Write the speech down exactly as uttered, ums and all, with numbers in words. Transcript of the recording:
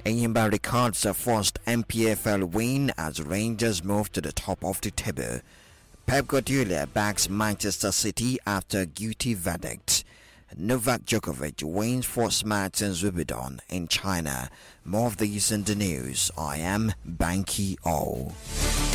Enyimba records a first M P F L win as Rangers move to the top of the table. Pep Guardiola backs Manchester City after guilty verdict. Novak Djokovic wins first match in Wimbledon in China. More of these in the news. I am Banky O.